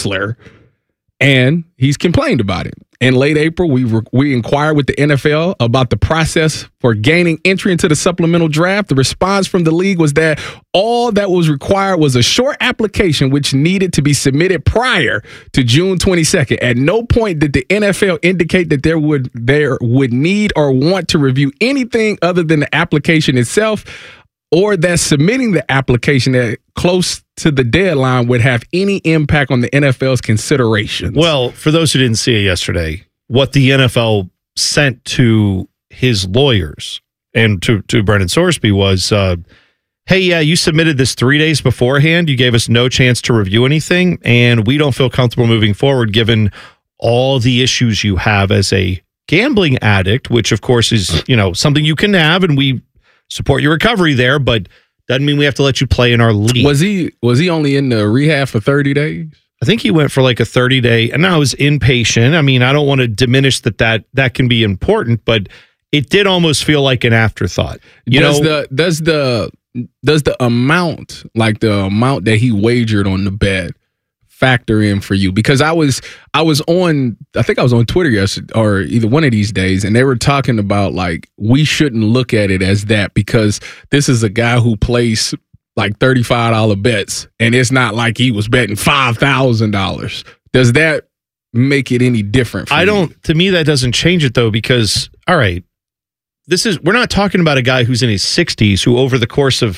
wrestler, and he's complained about it. In late April, we inquired with the NFL about the process for gaining entry into the supplemental draft. The response from the league was that all that was required was a short application which needed to be submitted prior to June 22nd. At no point did the NFL indicate that there would need or want to review anything other than the application itself, or that submitting the application that close to the deadline would have any impact on the NFL's considerations. Well, for those who didn't see it yesterday, what the NFL sent to his lawyers and to Brendan Sorsby was, hey, yeah, you submitted this 3 days beforehand. You gave us no chance to review anything, and we don't feel comfortable moving forward given all the issues you have as a gambling addict, which, of course, is something you can have, and we support your recovery there, but doesn't mean we have to let you play in our league. Was he only in the rehab for 30 days? I think he went for like a 30-day, and I was inpatient. I mean, I don't want to diminish that can be important, but it did almost feel like an afterthought. Does the amount, like the amount that he wagered on the bet, factor in for you? Because I was on Twitter yesterday or either one of these days, and they were talking about like we shouldn't look at it as that because this is a guy who plays like $35 bets, and it's not like he was betting $5,000. Does that make it any different for you? To me, that doesn't change it though, because all right, we're not talking about a guy who's in his 60s who over the course of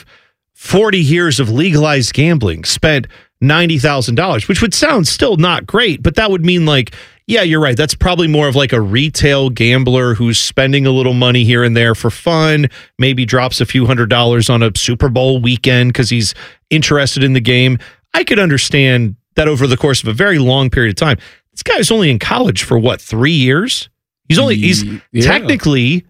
40 years of legalized gambling spent $90,000, which would sound still not great, but that would mean like, yeah, you're right. That's probably more of like a retail gambler who's spending a little money here and there for fun, maybe drops a few $100s on a Super Bowl weekend because he's interested in the game. I could understand that over the course of a very long period of time. This guy was only in college for 3 years? He's technically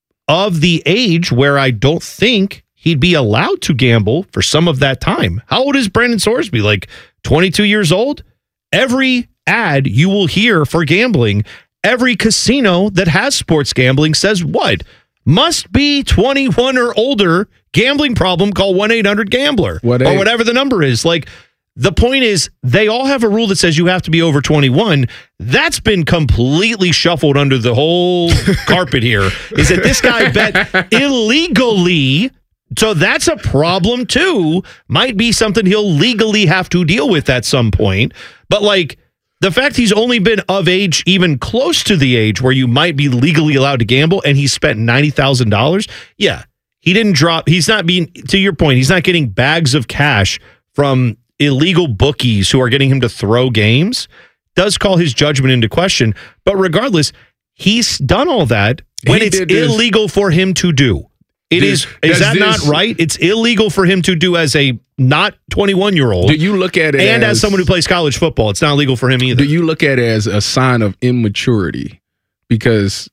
of the age where I don't think he'd be allowed to gamble for some of that time. How old is Brendan Sorsby? Like 22 years old? Every ad you will hear for gambling, every casino that has sports gambling says what? Must be 21 or older. Gambling problem, call 1-800-GAMBLER. Or whatever the number is. Like, the point is, they all have a rule that says you have to be over 21. That's been completely shuffled under the whole carpet here. Is that this guy bet illegally? So that's a problem too. Might be something he'll legally have to deal with at some point. But like the fact he's only been of age, even close to the age where you might be legally allowed to gamble, and he spent $90,000. Yeah, he didn't drop. He's not being, to your point, he's not getting bags of cash from illegal bookies who are getting him to throw games. Does call his judgment into question. But regardless, he's done all that when it's illegal for him to do. Is that not right? It's illegal for him to do as a not 21-year-old. Do you look at it as someone who plays college football? It's not legal for him either. Do you look at it as a sign of immaturity? Because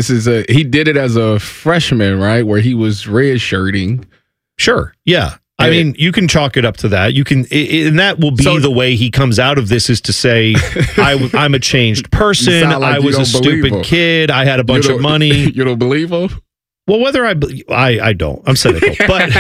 he did it as a freshman, right? Where he was redshirting. Sure. Yeah. I mean, you can chalk it up to that. You can, and that will be the way he comes out of this, is to say, I'm a changed person. I was a stupid kid. I had a bunch of money. You don't believe him? Well, whether I don't. I'm cynical, but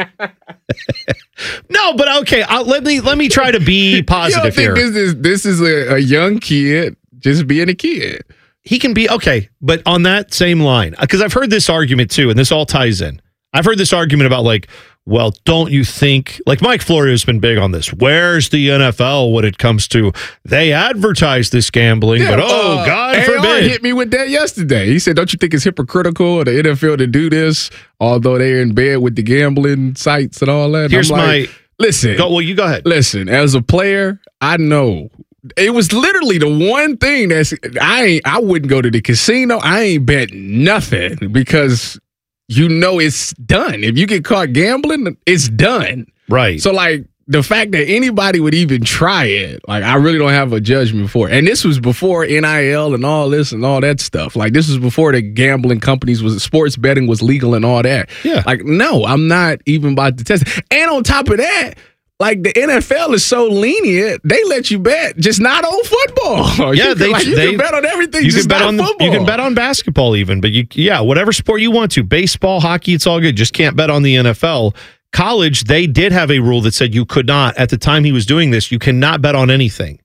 no. But okay, let me try to be positive here. This is a young kid just being a kid. He can be okay, but on that same line, because I've heard this argument too, and this all ties in. I've heard this argument about like, well, don't you think, like Mike Florio has been big on this. Where's the NFL when it comes to, they advertise this gambling, but God forbid. hit me with that yesterday. He said, don't you think it's hypocritical of the NFL to do this, although they're in bed with the gambling sites and all that? Here's listen. You go ahead. Listen, as a player, I know. It was literally the one thing I wouldn't go to the casino. I ain't bet nothing because it's done. If you get caught gambling, it's done. Right. So, like, the fact that anybody would even try it, like, I really don't have a judgment for it. And this was before NIL and all this and all that stuff. Like, this was before the gambling companies sports betting was legal and all that. Yeah. Like, no, I'm not even about to test it. And on top of that, like, the NFL is so lenient, they let you bet, just not on football. Yeah, you can bet on everything, just not football. You can bet on basketball even, but whatever sport you want to. Baseball, hockey, it's all good. Just can't bet on the NFL. College, they did have a rule that said you could not, at the time he was doing this, you cannot bet on anything.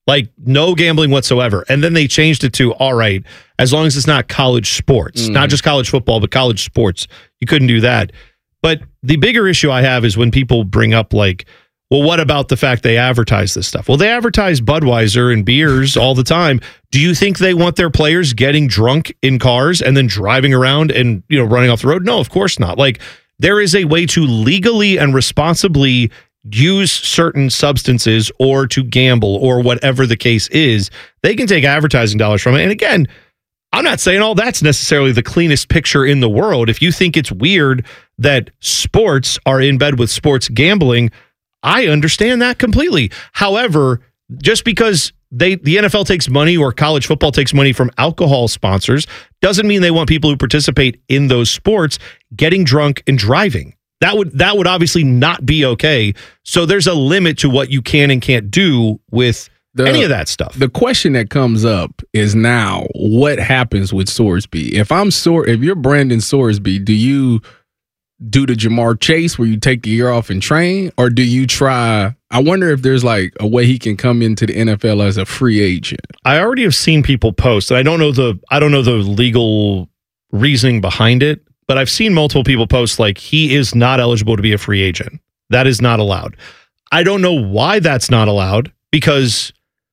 Like no gambling whatsoever. And then they changed it to, all right, as long as it's not college sports, not just college football, but college sports, you couldn't do that. But the bigger issue I have is when people bring up like, well, what about the fact they advertise this stuff? Well, they advertise Budweiser and beers all the time. Do you think they want their players getting drunk in cars and then driving around and, running off the road? No, of course not. Like there is a way to legally and responsibly use certain substances or to gamble or whatever the case is. They can take advertising dollars from it. And again, I'm not saying all that's necessarily the cleanest picture in the world. If you think it's weird that sports are in bed with sports gambling, I understand that completely. However, just because the NFL takes money or college football takes money from alcohol sponsors doesn't mean they want people who participate in those sports getting drunk and driving. That would obviously not be okay. So there's a limit to what you can and can't do with any of that stuff. The question that comes up is now, what happens with Sorsby? If you're Brandon Sorsby, do you do the Jamar Chase where you take the year off and train, or do you try? I wonder if there's like a way he can come into the NFL as a free agent. I already have seen people post, and I don't know the legal reasoning behind it, but I've seen multiple people post like he is not eligible to be a free agent. That is not allowed. I don't know why that's not allowed, because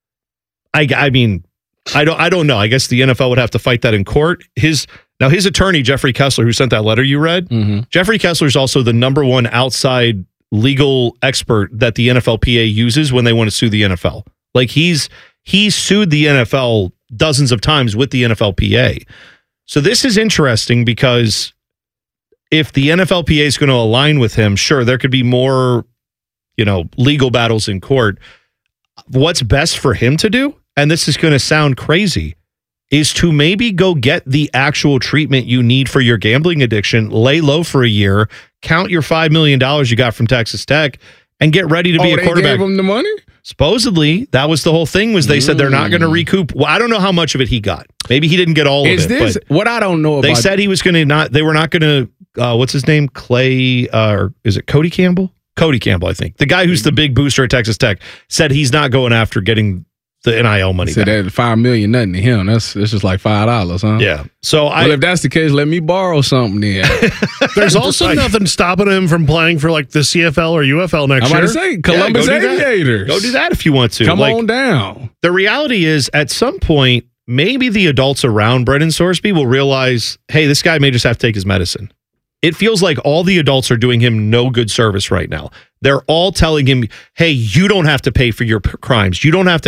I don't know. I guess the NFL would have to fight that in court. His attorney, Jeffrey Kessler, who sent that letter you read, Jeffrey Kessler is also the number one outside legal expert that the NFLPA uses when they want to sue the NFL. Like he's sued the NFL dozens of times with the NFLPA. So this is interesting because if the NFLPA is going to align with him, sure, there could be more, legal battles in court. What's best for him to do, and this is going to sound crazy, is to maybe go get the actual treatment you need for your gambling addiction, lay low for a year, count your $5 million you got from Texas Tech, and get ready to be a quarterback. They gave him the money? Supposedly, that was the whole thing, was they said they're not going to recoup. Well, I don't know how much of it he got. Maybe he didn't get all of it. But what I don't know about... They said he was going to not... They were not going to... what's his name? Clay... or is it Cody Campbell? Cody Campbell, I think. The guy who's the big booster at Texas Tech said he's not going after getting the NIL money back. That $5 million, nothing to him. That's just like $5, huh? Yeah. So if that's the case, let me borrow something then. There's also nothing stopping him from playing for like the CFL or UFL next year. I'm about to say Columbus Aviators. Go do that if you want to. Come on down. The reality is, at some point, maybe the adults around Brendan Sorsby will realize, hey, this guy may just have to take his medicine. It feels like all the adults are doing him no good service right now. They're all telling him, hey, you don't have to pay for your crimes. You don't have to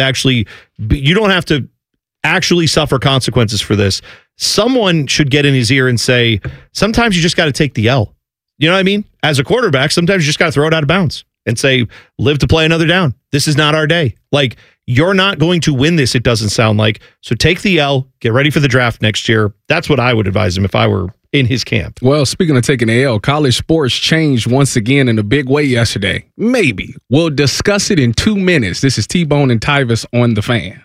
actually suffer consequences for this. Someone should get in his ear and say, sometimes you just got to take the L. You know what I mean? As a quarterback, sometimes you just got to throw it out of bounds and say, live to play another down. This is not our day. Like, you're not going to win this, it doesn't sound like. So take the L, get ready for the draft next year. That's what I would advise him if I were in his camp. Well, speaking of taking the L, college sports changed once again in a big way yesterday. Maybe. We'll discuss it in 2 minutes. This is T-Bone and Tyvis on The Fan.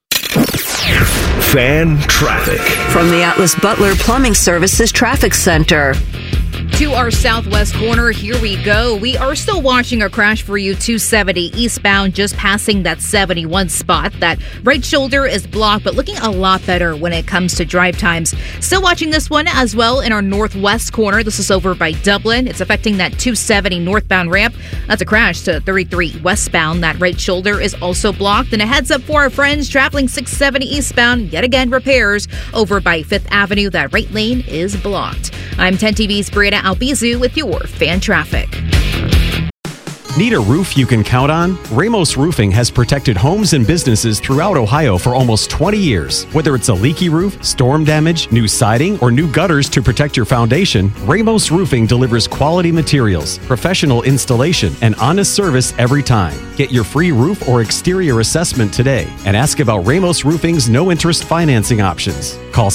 Fan traffic. From the Atlas Butler Plumbing Services Traffic Center. To our southwest corner, here we go. We are still watching a crash for you, 270 eastbound, just passing that 71 spot. That right shoulder is blocked, but looking a lot better when it comes to drive times. Still watching this one as well in our northwest corner. This is over by Dublin. It's affecting that 270 northbound ramp. That's a crash to 33 westbound. That right shoulder is also blocked. And a heads up for our friends traveling 670 eastbound. Yet again, repairs over by 5th Avenue. That right lane is blocked. I'm 10 TV's Brianna Albizu with your fan traffic. Need a roof you can count on? Ramos Roofing has protected homes and businesses throughout Ohio for almost 20 years. Whether it's a leaky roof, storm damage, new siding, or new gutters to protect your foundation, Ramos Roofing delivers quality materials, professional installation, and honest service every time. Get your free roof or exterior assessment today and ask about Ramos Roofing's no-interest financing options. Call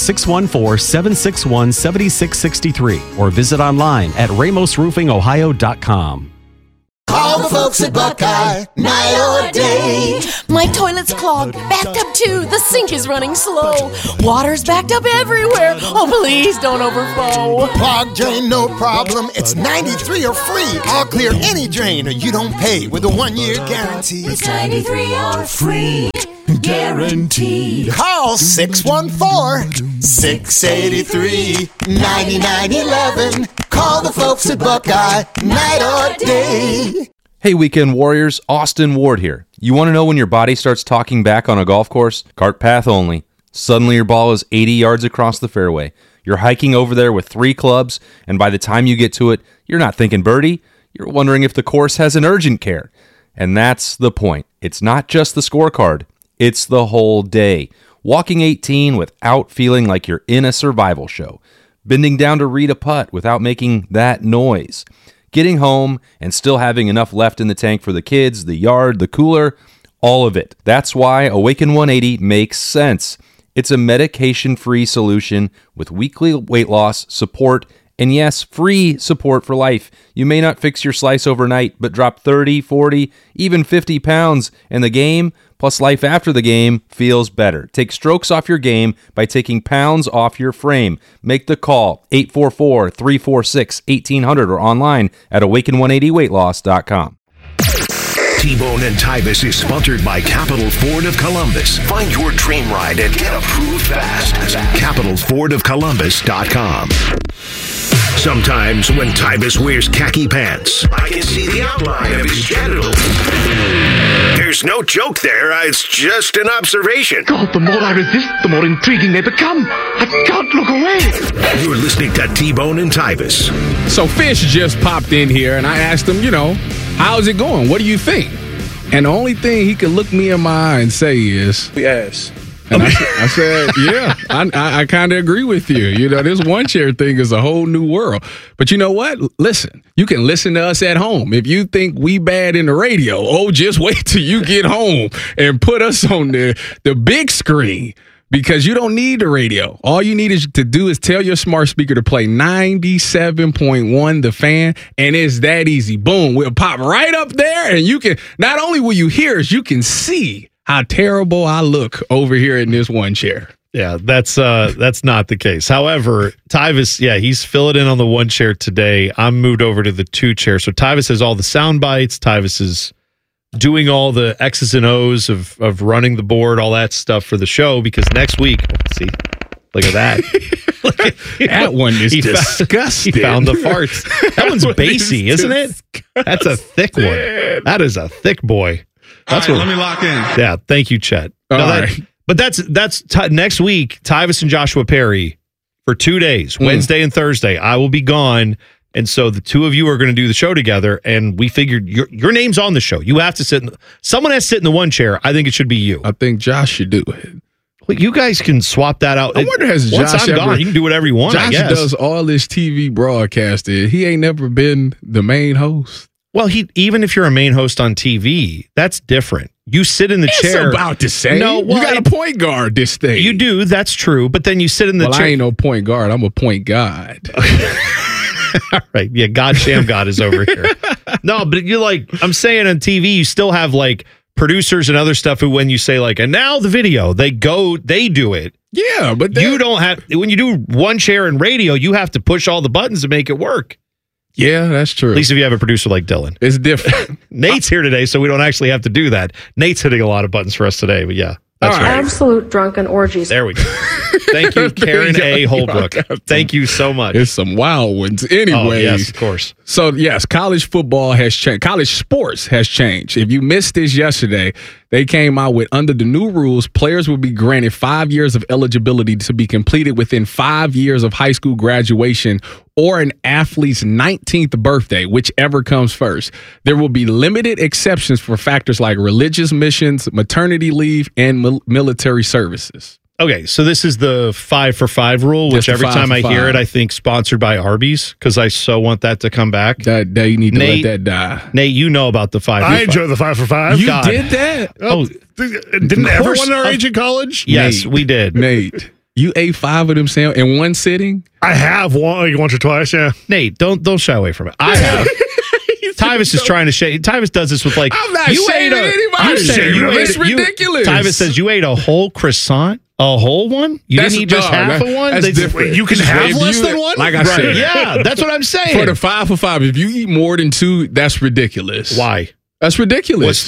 614-761-7663 or visit online at ramosroofingohio.com. Call the folks at Buckeye, night or day. My toilet's clogged, backed up too, the sink is running slow. Water's backed up everywhere, oh please don't overflow. Clogged drain, no problem, it's 93 or free. I'll clear any drain or you don't pay with a 1-year guarantee. It's 93 or free. Guaranteed. Call 614-683-9911. Call the folks at Buckeye, night or day. Hey, Weekend Warriors, Austin Ward here. You want to know when your body starts talking back on a golf course? Cart path only. Suddenly your ball is 80 yards across the fairway. You're hiking over there with 3 clubs, and by the time you get to it, you're not thinking birdie. You're wondering if the course has an urgent care. And that's the point. It's not just the scorecard. It's the whole day. Walking 18 without feeling like you're in a survival show. Bending down to read a putt without making that noise. Getting home and still having enough left in the tank for the kids, the yard, the cooler, all of it. That's why Awaken 180 makes sense. It's a medication-free solution with weekly weight loss, support, and yes, free support for life. You may not fix your slice overnight, but drop 30, 40, even 50 pounds, and the game, plus life after the game, feels better. Take strokes off your game by taking pounds off your frame. Make the call, 844-346-1800, or online at awaken180weightloss.com. T-Bone and Tyvis is sponsored by Capital Ford of Columbus. Find your dream ride and get approved fast at capitalfordofcolumbus.com. Sometimes when Tyvis wears khaki pants, I can see the outline of his genitals. There's no joke there. It's just an observation. God, the more I resist, the more intriguing they become. I can't look away. You're listening to T-Bone and Tyvis. So Fish just popped in here, and I asked him, how's it going? What do you think? And the only thing he could look me in my eye and say is, yes. And I said, yeah, I kind of agree with you. This one chair thing is a whole new world. But you know what? Listen, you can listen to us at home. If you think we bad in the radio, just wait till you get home and put us on the big screen. Because you don't need the radio. All you need to do is tell your smart speaker to play 97.1 The Fan, and it's that easy. Boom, we'll pop right up there, and you can, not only will you hear us, you can see how terrible I look over here in this one chair. Yeah, that's not the case. However, Tyvis, he's filling in on the one chair today. I'm moved over to the 2 chair. So Tyvis has all the sound bites. Tyvis is doing all the X's and O's of running the board, all that stuff for the show, because next week, see, look at that. That one is disgusting. He found the farts. That one's bassy, isn't it? That's a thick one. That is a thick boy. That's let me lock in. Yeah, thank you, Chet. Right. But that's next week, Tyvis and Joshua Perry for 2 days, Wednesday and Thursday. I will be gone. And so the 2 of you are going to do the show together, and we figured your name's on the show. You have to someone has to sit in the one chair. I think it should be you. I think Josh should do it. Well, you guys can swap that out. I wonder, has once Josh I'm gone, you can do whatever you want, Josh I guess. Does all this TV broadcasting. He ain't never been the main host. Well, even if you're a main host on TV, that's different. You sit in the chair. It's about to say. No, you got a point guard this thing. You do, that's true. But then you sit in the chair. I ain't no point guard. I'm a point guard. All right. Yeah, God Sham God is over here. No, but you're I'm saying on TV, you still have producers and other stuff who, when you say and now the video, they do it. Yeah, but you don't have, when you do one chair in radio, you have to push all the buttons to make it work. Yeah, that's true. At least if you have a producer like Dylan. It's different. Nate's here today, so we don't actually have to do that. Nate's hitting a lot of buttons for us today, but yeah. That's right. Absolute drunken orgies. There we go. Thank you, Karen A. Holbrook. Thank you so much. It's some wild ones. Anyway. Oh, yes, of course. So, yes, college football has changed. College sports has changed. If you missed this yesterday, they came out with, under the new rules, players will be granted 5 years of eligibility to be completed within 5 years of high school graduation or an athlete's 19th birthday, whichever comes first. There will be limited exceptions for factors like religious missions, maternity leave, and military services. Okay, so this is the 5 for 5 rule, which every time I hear it, I think sponsored by Arby's, because I so want that to come back. That you need to let that die. Nate, you know about the 5 for 5. I enjoy the 5 for 5. You did that? Oh, didn't everyone our age in college? Yes, we did. Nate, you ate 5 of them in one sitting? I have once or twice, yeah. Nate, don't shy away from it. I have. Tyvis is trying to shade. Tyvis does this with I'm not shaming anybody. It's ridiculous. Tyvis says you ate a whole croissant. A whole one? You didn't eat just half of one? That's different. You can have less than one? Like I said. Yeah, that's what I'm saying. For the 5 for 5, if you eat more than 2, that's ridiculous. Why? That's ridiculous.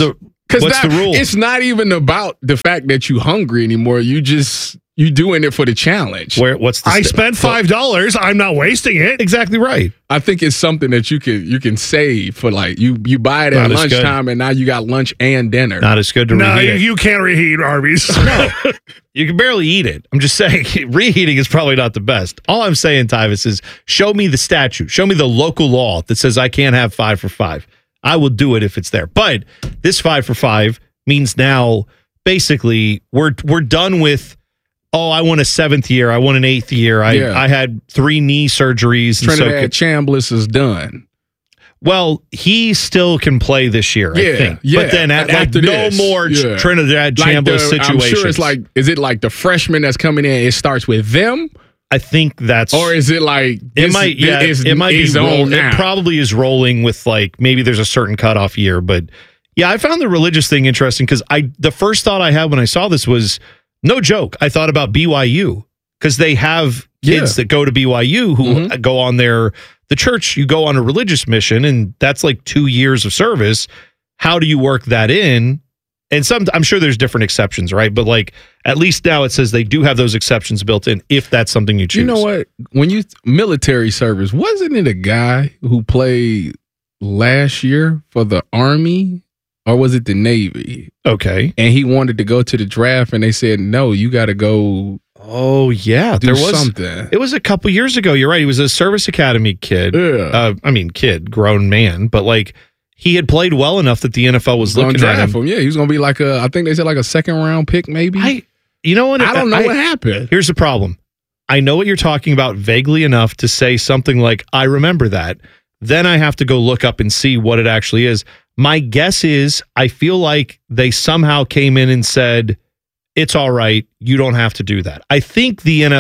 What's the rule? It's not even about the fact that you hungry anymore. You doing it for the challenge. What's the I spent $5. I'm not wasting it. Exactly right. I think it's something that you can save for like you buy it at Not as lunchtime and now you got lunch and dinner. Not as good to No, reheat it. you can't reheat Arby's. No, you can barely eat it. I'm just saying, reheating is probably not the best. All I'm saying, Tyvis, is show me the statute. Show me the local law that says I can't have 5 for $5. I will do it if it's there. But this 5 for $5 means now, basically, we're done with, I won a 7th year. I won an 8th year. I had 3 knee surgeries. Trinidad Chambliss is done. Well, he still can play this year, I think. Yeah. But then After no this, more Trinidad Chambliss situations. I'm sure it's like, is it like the freshman that's coming in, it starts with them? I think that's, or is it like it might be rolling. It probably is rolling with like maybe there's a certain cutoff year, but yeah, I found the religious thing interesting because the first thought I had when I saw this was no joke. I thought about BYU because they have kids that go to BYU who go on the church. You go on a religious mission, and that's like 2 years of service. How do you work that in? And I'm sure there's different exceptions, right? But like at least now it says they do have those exceptions built in if that's something you choose. You know what? When military service, wasn't it a guy who played last year for the Army or was it the Navy? Okay. And he wanted to go to the draft and they said, no, you got to go. Oh, yeah. There was something. It was a couple years ago. You're right. He was a service academy kid. Yeah. Grown man. But like, he had played well enough that the NFL was looking at him. Yeah, he was going to be like I think they said like a 2nd round pick maybe. I don't know what happened. Here's the problem. I know what you're talking about vaguely enough to say something like, I remember that. Then I have to go look up and see what it actually is. My guess is I feel like they somehow came in and said, it's all right. You don't have to do that. I think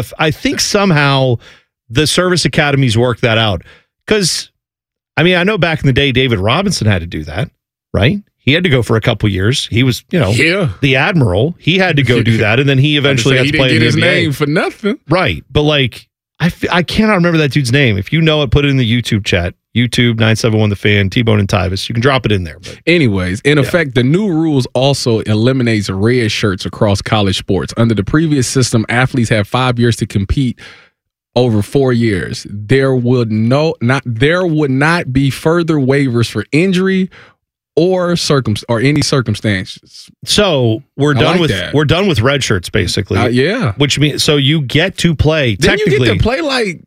somehow the service academies worked that out because I know back in the day, David Robinson had to do that, right? He had to go for a couple years. He was, the admiral. He had to go do that, and then he eventually got to play in the NBA. He didn't get his name for nothing. Right, but like, I cannot remember that dude's name. If you know it, put it in the YouTube chat. YouTube 971 The Fan, T-Bone and Tyvis. You can drop it in there. But anyways, in effect, the new rules also eliminates red shirts across college sports. Under the previous system, athletes had 5 years to compete. Over 4 years, there would not be further waivers for injury or any circumstances. So we're done with red shirts basically. Yeah, which means so you get to play. Then technically, you get to play like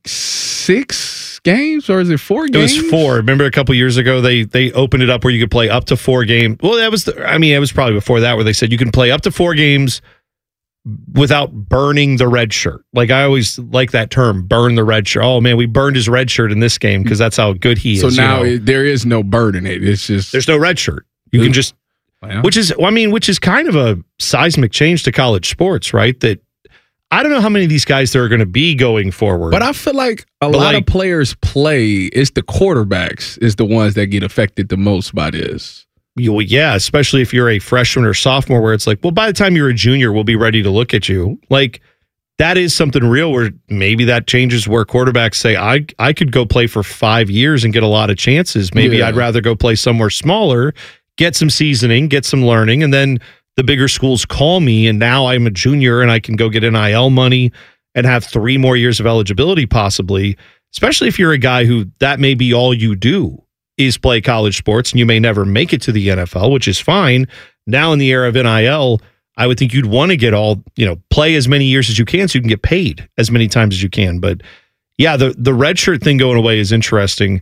6 games, or is it 4 games? It was 4. Remember a couple years ago they opened it up where you could play up to 4 games. Well, it was probably before that where they said you can play up to 4 games. Without burning the red shirt. Like I always like that term, burn the red shirt. Oh man, we burned his red shirt in this game because that's how good he is. So now there is no burden it. It's just there's no red shirt. You can just, which is kind of a seismic change to college sports, right? That I don't know how many of these guys there are going to be going forward. But I feel like a lot of players it's the quarterbacks is the ones that get affected the most by this. Yeah, especially if you're a freshman or sophomore where it's like, well, by the time you're a junior, we'll be ready to look at you. Like, that is something real where maybe that changes where quarterbacks say, I could go play for 5 years and get a lot of chances. Maybe I'd rather go play somewhere smaller, get some seasoning, get some learning, and then the bigger schools call me, and now I'm a junior and I can go get NIL money and have 3 more years of eligibility possibly, especially if you're a guy who that may be all you do. Is play college sports, and you may never make it to the NFL, which is fine. Now in the era of NIL, I would think you'd want to get play as many years as you can so you can get paid as many times as you can. But yeah, the red shirt thing going away is interesting.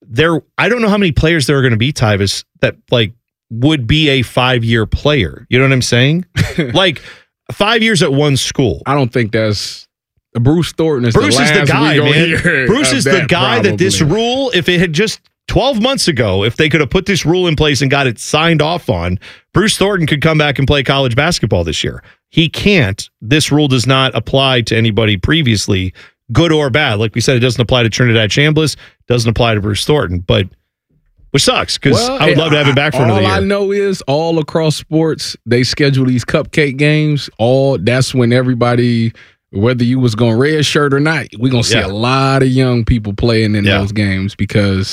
I don't know how many players there are going to be, Tyvis, that like would be a 5-year player. You know what I'm saying? Like 5 years at one school. I don't think that's Bruce Thornton. Bruce is the guy, man. Bruce is the guy that this rule, if it had just 12 months ago, if they could have put this rule in place and got it signed off on, Bruce Thornton could come back and play college basketball this year. He can't. This rule does not apply to anybody previously, good or bad. Like we said, it doesn't apply to Trinidad Chambliss, doesn't apply to Bruce Thornton, which sucks because I would love to have him back for another year. All I know is all across sports, they schedule these cupcake games. That's when everybody, whether you was going red shirt or not, we're going to see a lot of young people playing in those games because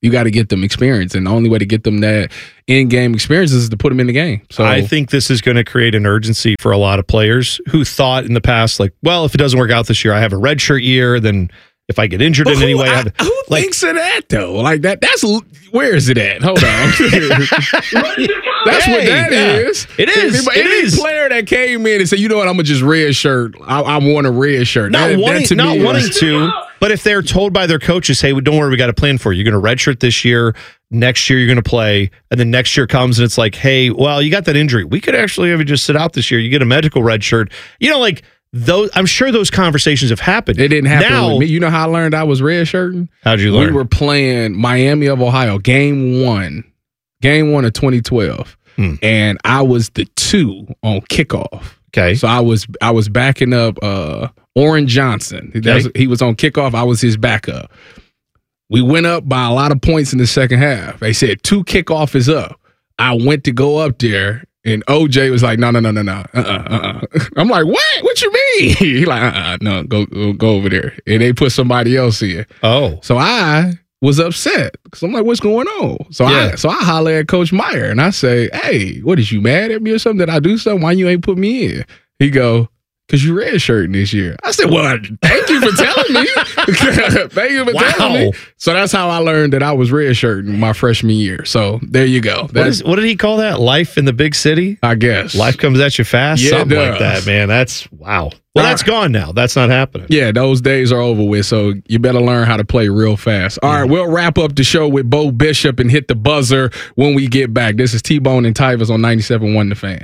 You got to get them experience, and the only way to get them that in-game experience is to put them in the game. So I think this is going to create an urgency for a lot of players who thought in the past, like, well, if it doesn't work out this year, I have a redshirt year. Then if I get injured in any way, who thinks of that though? Like that's where is it at? Hold on. That's what that is. It is. Any player that came in and said, you know what, I'm gonna just red shirt. I want a red shirt. Not wanting to, but if they're told by their coaches, hey, don't worry, we got a plan for you. You're gonna redshirt this year. Next year you're going to play, and then next year comes and it's like, hey, well, you got that injury. We could actually have you just sit out this year. You get a medical red shirt. Like those. I'm sure those conversations have happened. It didn't happen with me. You know how I learned I was red shirting? How'd you learn? We were playing Miami of Ohio, game one of 2012, and I was the 2 on kickoff. Okay, so I was backing up Orrin Johnson. He was on kickoff. I was his backup. We went up by a lot of points in the second half. They said 2 kickoff is up. I went to go up there, and OJ was like, no. I'm like, what? What you mean? He like, no, go over there. And they put somebody else in. Oh. So I was upset because I'm like, what's going on? So I holler at Coach Meyer, and I say, hey, what, is you mad at me or something? Did I do something? Why you ain't put me in? He go, because you redshirting this year. I said, well, thank you for telling me. Thank you for telling me. So that's how I learned that I was redshirting my freshman year. So there you go. What did he call that? Life in the big city? I guess. Life comes at you fast? Yeah, something like that, man. That's, wow. Well, that's gone now. That's not happening. Yeah, those days are over with, so you better learn how to play real fast. All right, we'll wrap up the show with Bo Bishop and hit the buzzer when we get back. This is T-Bone and Tyvus on 97.1 The Fan.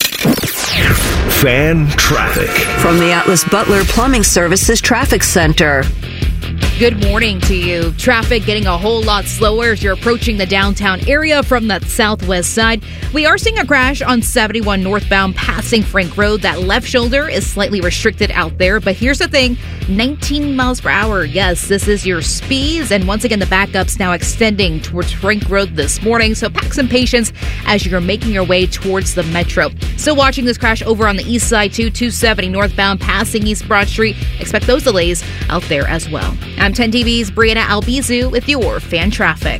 Fan traffic from the Atlas Butler Plumbing Services Traffic Center. Good morning to you. Traffic getting a whole lot slower as you're approaching the downtown area from that southwest side. We are seeing a crash on 71 northbound passing Frank Road. That left shoulder is slightly restricted out there. But here's the thing, 19 miles per hour. Yes, this is your speeds. And once again, the backup's now extending towards Frank Road this morning. So pack some patience as you're making your way towards the metro. Still watching this crash over on the east side too, 270 northbound passing East Broad Street. Expect those delays out there as well. I'm 10 TV's Brianna Albizu with your fan traffic.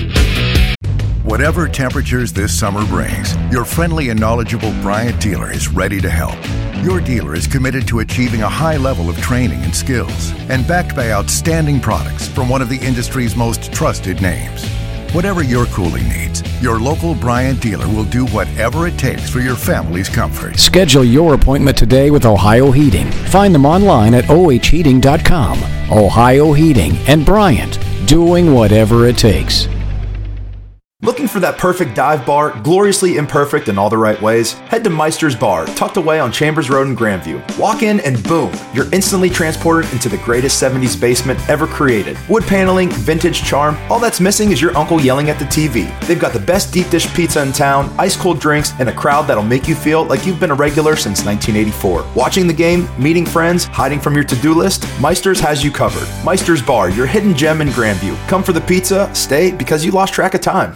Whatever temperatures this summer brings, your friendly and knowledgeable Bryant dealer is ready to help. Your dealer is committed to achieving a high level of training and skills and backed by outstanding products from one of the industry's most trusted names. Whatever your cooling needs, your local Bryant dealer will do whatever it takes for your family's comfort. Schedule your appointment today with Ohio Heating. Find them online at ohheating.com. Ohio Heating and Bryant, doing whatever it takes. Looking for that perfect dive bar, gloriously imperfect in all the right ways? Head to Meister's Bar, tucked away on Chambers Road in Grandview. Walk in and boom, you're instantly transported into the greatest 70s basement ever created. Wood paneling, vintage charm, all that's missing is your uncle yelling at the TV. They've got the best deep dish pizza in town, ice cold drinks, and a crowd that'll make you feel like you've been a regular since 1984. Watching the game, meeting friends, hiding from your to-do list, Meister's has you covered. Meister's Bar, your hidden gem in Grandview. Come for the pizza, stay because you lost track of time.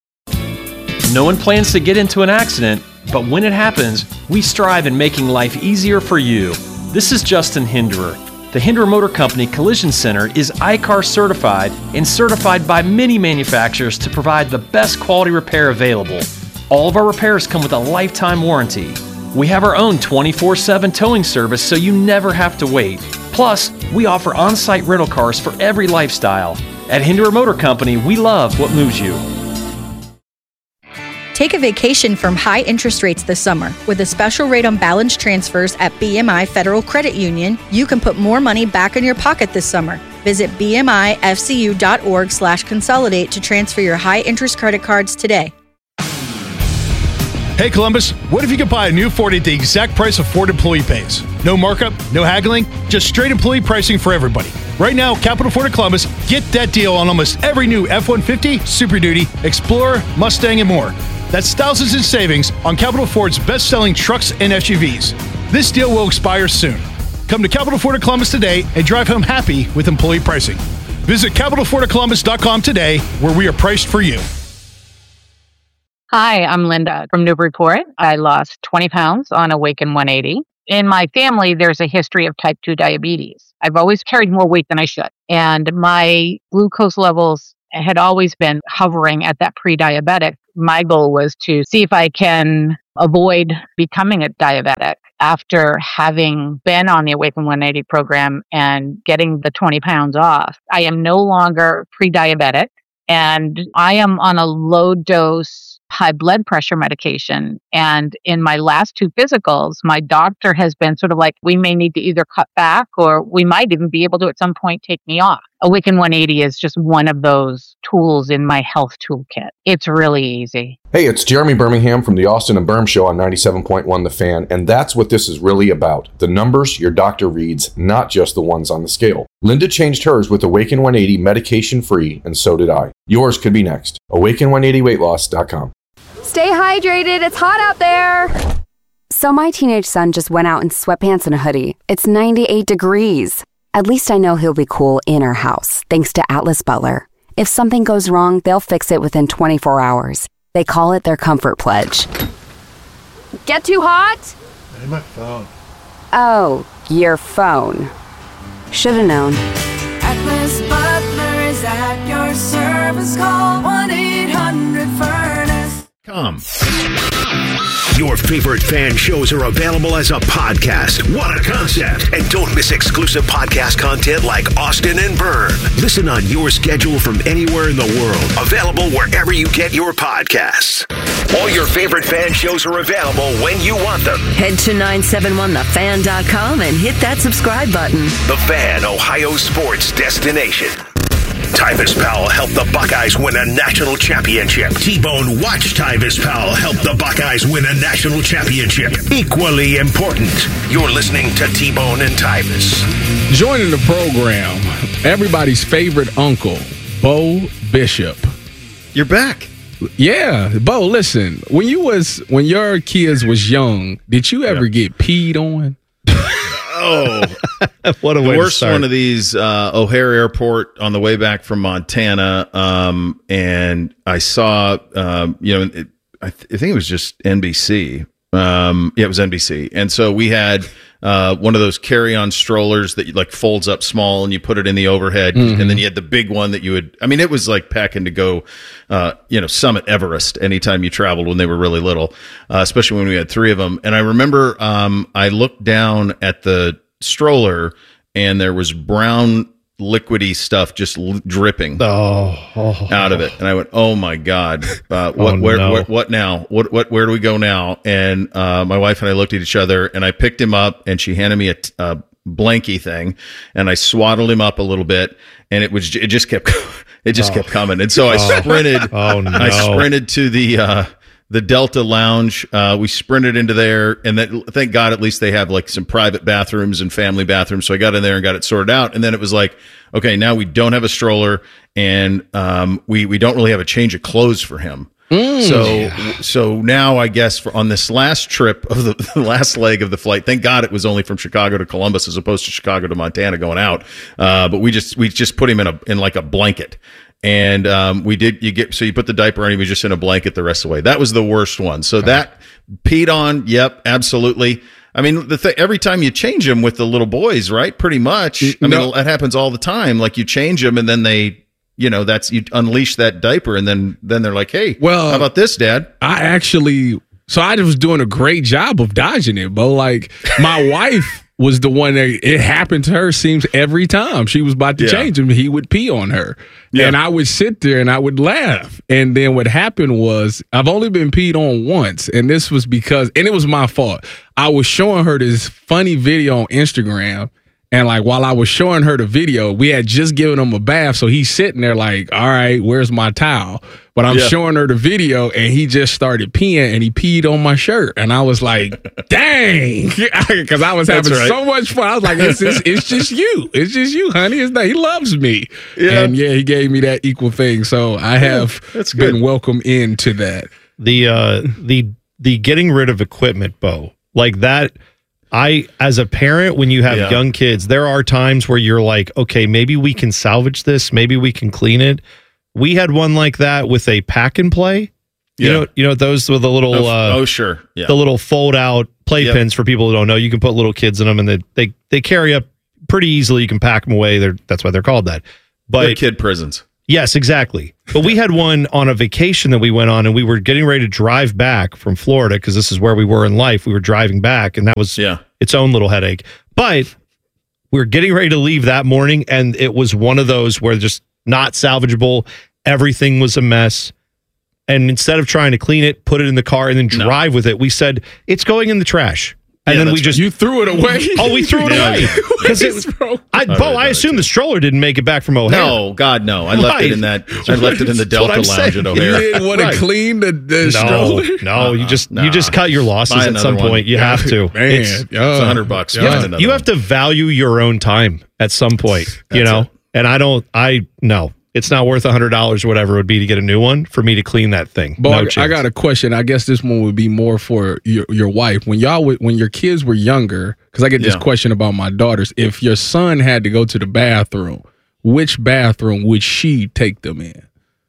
No one plans to get into an accident, but when it happens, we strive in making life easier for you. This is Justin Hinderer. The Hinderer Motor Company Collision Center is ICAR certified and certified by many manufacturers to provide the best quality repair available. All of our repairs come with a lifetime warranty. We have our own 24/7 towing service so you never have to wait. Plus, we offer on-site rental cars for every lifestyle. At Hinderer Motor Company, we love what moves you. Take a vacation from high interest rates this summer. With a special rate on balance transfers at BMI Federal Credit Union, you can put more money back in your pocket this summer. Visit bmifcu.org/consolidate to transfer your high interest credit cards today. Hey Columbus, what if you could buy a new Ford at the exact price of Ford employee pays? No markup, no haggling, just straight employee pricing for everybody. Right now, Capital Ford of Columbus, get that deal on almost every new F-150, Super Duty, Explorer, Mustang, and more. That's thousands in savings on Capital Ford's best-selling trucks and SUVs. This deal will expire soon. Come to Capital Ford of Columbus today and drive home happy with employee pricing. Visit CapitalFordofColumbus.com today, where we are priced for you. Hi, I'm Linda from Newburyport. I lost 20 pounds on Awaken 180. In my family, there's a history of type 2 diabetes. I've always carried more weight than I should, and my glucose levels had always been hovering at that pre-diabetic. My goal was to see if I can avoid becoming a diabetic after having been on the Awaken 180 program and getting the 20 pounds off. I am no longer pre-diabetic, and I am on a low dose high blood pressure medication. And in my last 2 physicals, my doctor has been sort of like, we may need to either cut back or we might even be able to at some point take me off. Awaken 180 is just one of those tools in my health toolkit. It's really easy. Hey, it's Jeremy Birmingham from the Austin and Berm Show on 97.1 The Fan, and that's what this is really about. The numbers your doctor reads, not just the ones on the scale. Linda changed hers with Awaken 180 medication-free, and so did I. Yours could be next. Awaken180weightloss.com. Stay hydrated. It's hot out there. So my teenage son just went out in sweatpants and a hoodie. It's 98 degrees. At least I know he'll be cool in our house, thanks to Atlas Butler. If something goes wrong, they'll fix it within 24 hours. They call it their comfort pledge. Get too hot? Hey, my phone. Oh, your phone. Should've known. Atlas Butler is at your service. Call 1-800-FURNACE. Your favorite fan shows are available as a podcast. What a concept. And don't miss exclusive podcast content like Austin and Bern. Listen on your schedule from anywhere in the world. Available wherever you get your podcasts. All your favorite fan shows are available when you want them. Head to 971thefan.com and hit that subscribe button. The Fan, Ohio sports destination. Tyvis Powell helped the Buckeyes win a national championship. T-Bone watched Tyvis Powell help the Buckeyes win a national championship. Equally important, you're listening to T-Bone and Tyvis. Joining the program, everybody's favorite uncle, Bo Bishop. You're back. Yeah, Bo, listen, when your kids was young, did you ever get peed on? Oh, what a the way worst to start. one of these, O'Hare Airport on the way back from Montana, and I saw, I think it was just NBC. Yeah, it was NBC, and so we had one of those carry-on strollers that like folds up small, and you put it in the overhead, and then you had the big one that you would. I mean, it was like packing to go, summit Everest anytime you traveled when they were really little, especially when we had 3 of them. And I remember I looked down at the stroller, and there was brown liquidy stuff just dripping out of it, and I went, "Oh my god, what now? Where do we go now?" And my wife and I looked at each other, and I picked him up, and she handed me a blankie thing, and I swaddled him up a little bit, and it just kept coming, and so I sprinted. I sprinted to the Delta Lounge. We sprinted into there, and then thank God at least they have like some private bathrooms and family bathrooms. So I got in there and got it sorted out. And then it was like, okay, now we don't have a stroller, and we don't really have a change of clothes for him. So now I guess on this last trip of the last leg of the flight, thank God it was only from Chicago to Columbus as opposed to Chicago to Montana going out. But we just put him in like a blanket. And you put the diaper on, he was just in a blanket the rest of the way. That was the worst one. So that peed on, yep, absolutely. I mean, every time you change them with the little boys, right? Pretty much. I mean, that happens all the time. Like you change them, and then they, you unleash that diaper, and then they're like, "Hey, how about this, Dad?" I was doing a great job of dodging it, but like my wife was the one that it happened to her. Seems every time she was about to change him, he would pee on her, and I would sit there and I would laugh. And then what happened was I've only been peed on once, and this was because it was my fault. I was showing her this funny video on Instagram. And like while I was showing her the video, we had just given him a bath. So he's sitting there like, all right, where's my towel? But I'm showing her the video, and he just started peeing, and he peed on my shirt. And I was like, dang, because I was having so much fun. I was like, it's just you. It's just you, honey. He loves me. Yeah. And he gave me that equal thing. So I have been welcomed into that. The getting rid of equipment, Bo, like that. As a parent, when you have young kids, there are times where you're like, okay, maybe we can salvage this. Maybe we can clean it. We had one like that with a pack and play. You know those with the little, sure. Yeah. The little fold out playpens for people who don't know. You can put little kids in them, and they carry up pretty easily. You can pack them away. That's why they're called that. But they're kid prisons. Yes, exactly. But we had one on a vacation that we went on, and we were getting ready to drive back from Florida because this is where we were in life. We were driving back, and that was its own little headache. But we were getting ready to leave that morning, and it was one of those where just not salvageable. Everything was a mess. And instead of trying to clean it, put it in the car, and then drive with it, we said, it's going in the trash. And then we just... You threw it away? Oh, we threw it away. Because I assume the stroller didn't make it back from O'Hare. No, God, no. I left it in that. I left it in the Delta Lounge at O'Hare. You didn't want to clean the stroller? No, you just cut your losses at some point. You have to. Man, it's $100. You have to value your own time at some point, you know? And no. It's not worth $100 or whatever it would be to get a new one for me to clean that thing. But I got a question. I guess this one would be more for your wife. When your kids were younger, because I get this question about my daughters. If your son had to go to the bathroom, which bathroom would she take them in?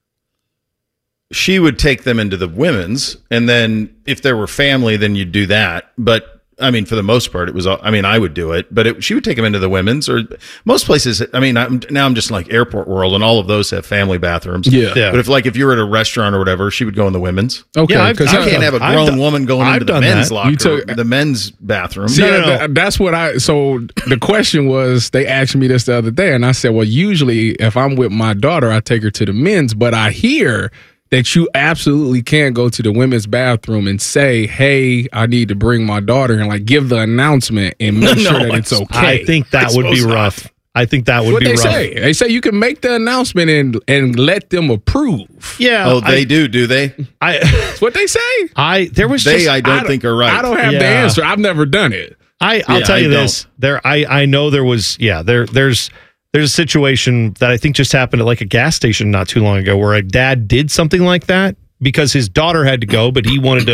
She would take them into the women's, and then if there were family, then you'd do that. But I mean, for the most part, it was. I mean, I would do it, but she would take them into the women's, or most places. I mean, I'm just like Airport World, and all of those have family bathrooms. Yeah. But if you were at a restaurant or whatever, she would go in the women's. Okay, because you can't have a grown woman going into the men's locker, the men's bathroom. See, that's what I. So the question was, they asked me this the other day, and I said, well, usually if I'm with my daughter, I take her to the men's, but I hear that you absolutely can go to the women's bathroom and say, hey, I need to bring my daughter, and like give the announcement and make sure that it's okay. I think that would be rough. I think that would be rough. They say you can make the announcement and let them approve. Yeah. Oh, they do they? That's what they say. I don't think are right. I don't have the answer. I've never done it. I'll tell you this. I know there was there's a situation that I think just happened at like a gas station not too long ago where a dad did something like that because his daughter had to go, but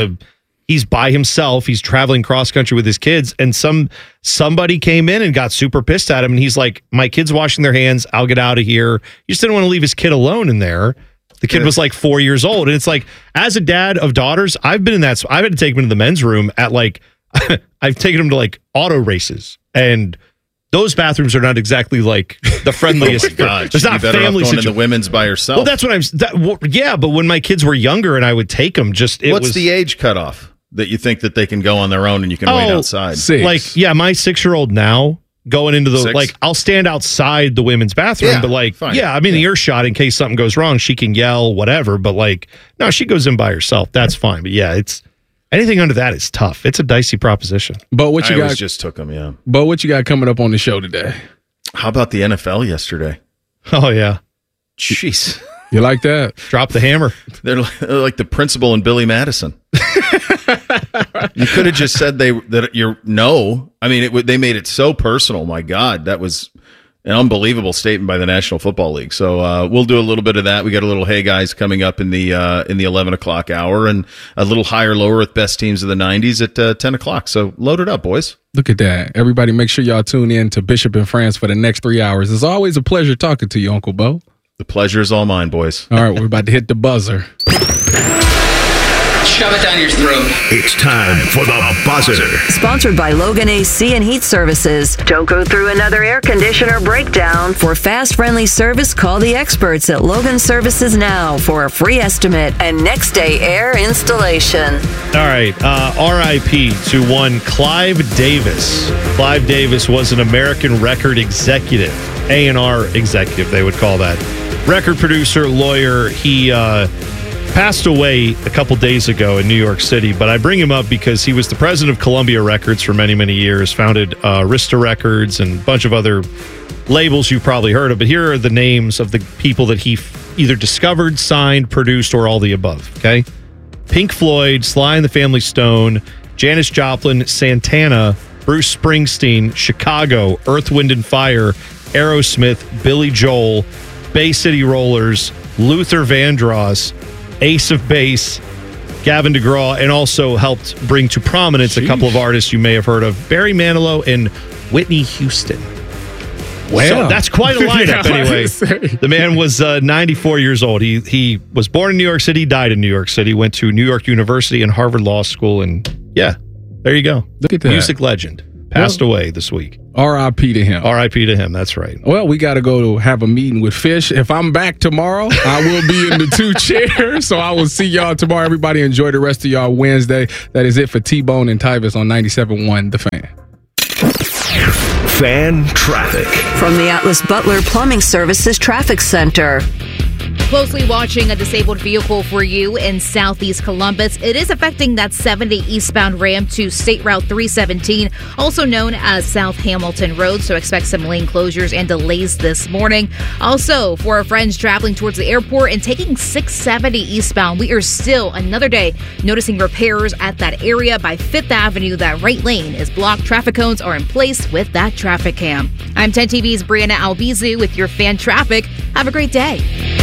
he's by himself. He's traveling cross country with his kids, and somebody came in and got super pissed at him. And he's like, my kid's washing their hands. I'll get out of here. He just didn't want to leave his kid alone in there. The kid was like 4 years old. And it's like, as a dad of daughters, I've been in that. I've had to take him into the men's room at like, I've taken him to like auto races, and those bathrooms are not exactly like the friendliest. Oh my God. There's not family going in the women's by herself. Well, that's what but when my kids were younger and I would take them, what's the age cutoff that you think that they can go on their own and you can wait outside? 6. Like, my 6-year-old now going into the 6? like, I'll stand outside the women's bathroom, but like, fine. I'm in the earshot in case something goes wrong. She can yell, whatever. But like, no, she goes in by herself. That's fine. But it's. Anything under that is tough. It's a dicey proposition. But what you just took them, yeah. But what you got coming up on the show today? How about the NFL yesterday? Oh, yeah. Jeez. You like that? Drop the hammer. They're like the principal and Billy Madison. You could have just said they made it so personal. My God, that was an unbelievable statement by the National Football League. So we'll do a little bit of that. We got a little Hey Guys coming up in the 11 o'clock hour, and a little higher lower with best teams of the 90s at 10 o'clock. So load it up, boys. Look at that. Everybody make sure y'all tune in to Bishop and Friends for the next 3 hours. It's always a pleasure talking to you, Uncle Bo. The pleasure is all mine, boys. All right, we're about to hit the buzzer. Shove it down your throat. It's time for the buzzer. Sponsored by Logan AC and Heat Services. Don't go through another air conditioner breakdown. For fast, friendly service, call the experts at Logan Services now for a free estimate and next day air installation. All right, RIP to one Clive Davis. Clive Davis was an American record executive, A&R executive, they would call that. Record producer, lawyer. He passed away a couple days ago in New York City, but I bring him up because he was the president of Columbia Records for many, many years, founded Arista Records and a bunch of other labels you've probably heard of. But here are the names of the people that he either discovered, signed, produced, or all the above, okay? Pink Floyd, Sly and the Family Stone, Janis Joplin, Santana, Bruce Springsteen, Chicago, Earth, Wind and Fire, Aerosmith, Billy Joel, Bay City Rollers, Luther Vandross, Ace of Base, Gavin DeGraw, and also helped bring to prominence a couple of artists you may have heard of, Barry Manilow and Whitney Houston. Well, so that's quite a lineup anyway. The man was 94 years old. He was born in New York City, died in New York City, went to New York University and Harvard Law School, and there you go. Look at that. Music legend. passed away this week. R.I.P. to him. R.I.P. to him. That's right. Well, we got to go to have a meeting with Fish. If I'm back tomorrow, I will be in the 2 chairs. So I will see y'all tomorrow. Everybody enjoy the rest of y'all Wednesday. That is it for T-Bone and Tyvis on 97.1 The Fan. Fan traffic. From the Atlas Butler Plumbing Services Traffic Center. Closely watching a disabled vehicle for you in southeast Columbus. It is affecting that 70 eastbound ramp to State Route 317, also known as South Hamilton Road, so expect some lane closures and delays this morning. Also, for our friends traveling towards the airport and taking 670 eastbound, we are still another day noticing repairs at that area by 5th Avenue. That right lane is blocked. Traffic cones are in place with that traffic cam. I'm 10 TV's Brianna Albizu with your fan traffic. Have a great day.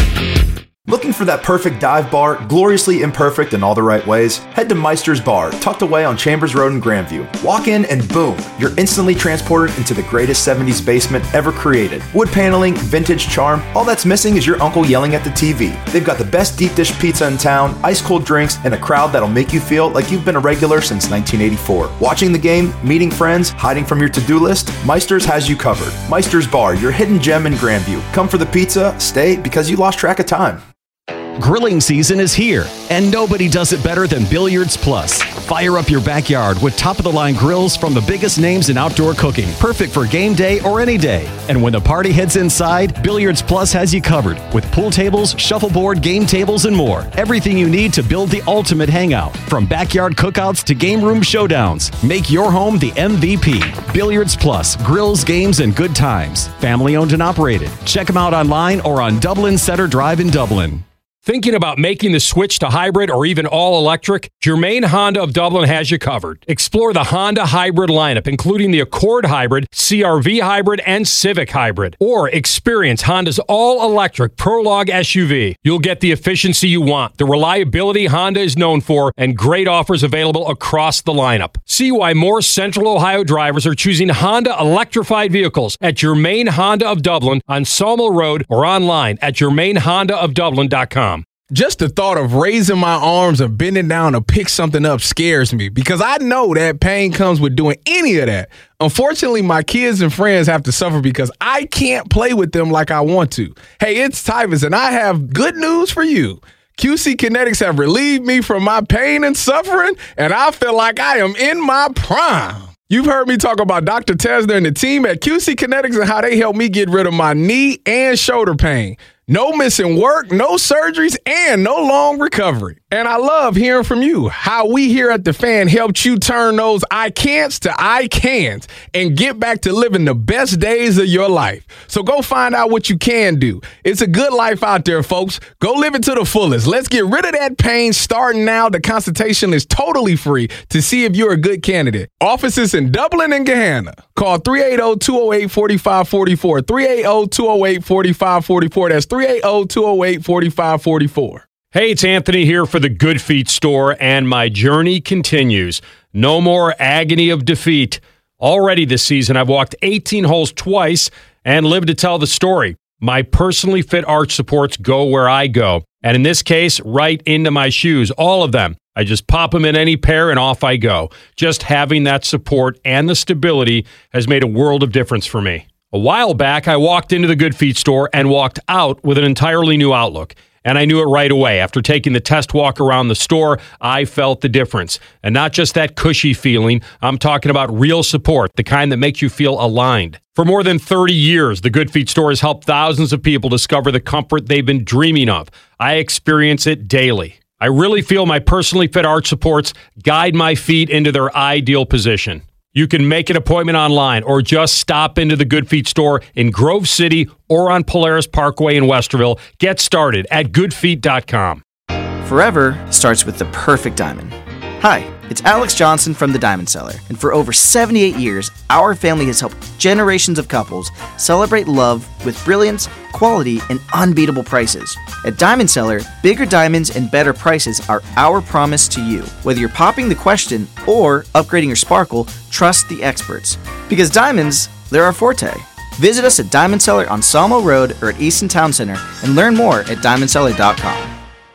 Looking for that perfect dive bar, gloriously imperfect in all the right ways? Head to Meister's Bar, tucked away on Chambers Road in Grandview. Walk in and boom, you're instantly transported into the greatest 70s basement ever created. Wood paneling, vintage charm, all that's missing is your uncle yelling at the TV. They've got the best deep dish pizza in town, ice cold drinks, and a crowd that'll make you feel like you've been a regular since 1984. Watching the game, meeting friends, hiding from your to-do list, Meister's has you covered. Meister's Bar, your hidden gem in Grandview. Come for the pizza, stay because you lost track of time. Grilling season is here, and nobody does it better than Billiards Plus. Fire up your backyard with top-of-the-line grills from the biggest names in outdoor cooking, perfect for game day or any day. And when the party heads inside, Billiards Plus has you covered with pool tables, shuffleboard, game tables, and more. Everything you need to build the ultimate hangout, from backyard cookouts to game room showdowns. Make your home the MVP. Billiards Plus, grills, games, and good times. Family owned and operated. Check them out online or on Dublin Center Drive in Dublin. Thinking about making the switch to hybrid or even all-electric? Germain Honda of Dublin has you covered. Explore the Honda hybrid lineup, including the Accord Hybrid, CR-V Hybrid, and Civic Hybrid. Or experience Honda's all-electric Prologue SUV. You'll get the efficiency you want, the reliability Honda is known for, and great offers available across the lineup. See why more Central Ohio drivers are choosing Honda electrified vehicles at Germain Honda of Dublin on Sawmill Road or online at germainhondaofdublin.com. Just the thought of raising my arms or bending down to pick something up scares me because I know that pain comes with doing any of that. Unfortunately, my kids and friends have to suffer because I can't play with them like I want to. Hey, it's Tyvis, and I have good news for you. QC Kinetics have relieved me from my pain and suffering, and I feel like I am in my prime. You've heard me talk about Dr. Tesner and the team at QC Kinetics and how they helped me get rid of my knee and shoulder pain. No missing work, no surgeries, and no long recovery. And I love hearing from you, how we here at The Fan helped you turn those I can'ts to I cans and get back to living the best days of your life. So go find out what you can do. It's a good life out there, folks. Go live it to the fullest. Let's get rid of that pain starting now. The consultation is totally free to see if you're a good candidate. Offices in Dublin and Gahanna. Call 380-208-4544. 380-208-4544. That's 380-208-4544. Hey, it's Anthony here for the Good Feet store, and my journey continues. No more agony of defeat. Already this season, I've walked 18 holes twice and lived to tell the story. My personally fit arch supports go where I go, and in this case, right into my shoes, all of them. I just pop them in any pair and off I go. Just having that support and the stability has made a world of difference for me. A while back, I walked into the Good Feet store and walked out with an entirely new outlook. And I knew it right away. After taking the test walk around the store, I felt the difference. And not just that cushy feeling, I'm talking about real support, the kind that makes you feel aligned. For more than 30 years, the Good Feet store has helped thousands of people discover the comfort they've been dreaming of. I experience it daily. I really feel my personally fit arch supports guide my feet into their ideal position. You can make an appointment online or just stop into the Good Feet store in Grove City or on Polaris Parkway in Westerville. Get started at goodfeet.com. Forever starts with the perfect diamond. Hi, it's Alex Johnson from The Diamond Seller, and for over 78 years, our family has helped generations of couples celebrate love with brilliance, quality, and unbeatable prices. At Diamond Seller, bigger diamonds and better prices are our promise to you. Whether you're popping the question or upgrading your sparkle, trust the experts. Because diamonds, they're our forte. Visit us at Diamond Seller on Sawmill Road or at Easton Town Center and learn more at diamondseller.com.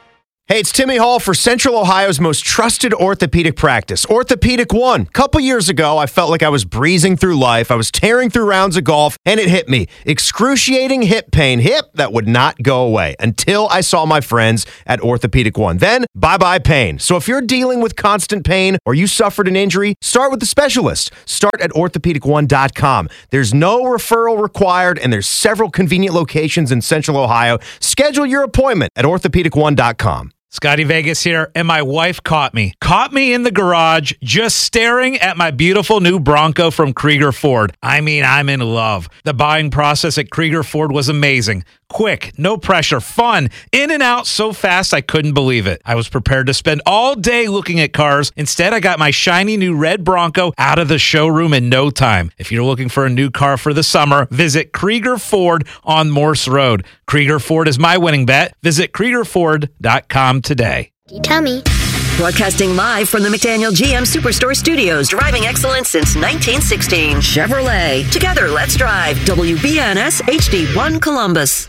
Hey, it's Timmy Hall for Central Ohio's most trusted orthopedic practice, Orthopedic One. A couple years ago, I felt like I was breezing through life. I was tearing through rounds of golf, and it hit me. Excruciating hip pain. Hip that would not go away until I saw my friends at Orthopedic One. Then, bye-bye pain. So if you're dealing with constant pain or you suffered an injury, start with the specialist. Start at orthopedic1.com. There's no referral required, and there's several convenient locations in Central Ohio. Schedule your appointment at orthopedic1.com. Scotty Vegas here, and my wife caught me in the garage just staring at my beautiful new Bronco from Krieger Ford. I mean, I'm in love. The buying process at Krieger Ford was amazing. Quick, no pressure, fun, in and out so fast I couldn't believe it. I was prepared to spend all day looking at cars. Instead, I got my shiny new red Bronco out of the showroom in no time. If you're looking for a new car for the summer, visit Krieger Ford on Morse Road. Krieger Ford is my winning bet. Visit KriegerFord.com today. Tell me. Broadcasting live from the McDaniel GM Superstore Studios. Driving excellence since 1916. Chevrolet. Together, let's drive. WBNS HD1 Columbus.